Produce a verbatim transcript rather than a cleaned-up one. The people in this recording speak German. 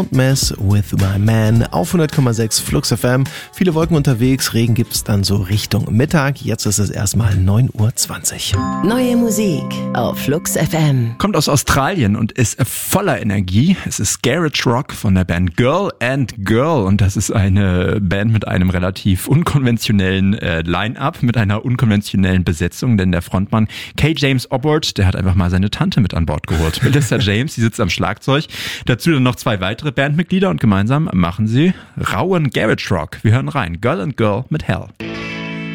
Mess with my man auf hundert Komma sechs Flux F M. Viele Wolken unterwegs, Regen gibt's dann so Richtung Mittag. Jetzt ist es erstmal neun Uhr zwanzig. Neue Musik auf Flux F M. Kommt aus Australien und ist voller Energie. Es ist Garage Rock von der Band Girl and Girl und das ist eine Band mit einem relativ unkonventionellen äh, Line-Up, mit einer unkonventionellen Besetzung, denn der Frontmann K. James Obert, der hat einfach mal seine Tante mit an Bord geholt. Melissa James, die sitzt am Schlagzeug. Dazu dann noch zwei weitere Bandmitglieder und gemeinsam machen sie rauen Garage Rock. Wir hören rein. Girl and Girl mit Hell.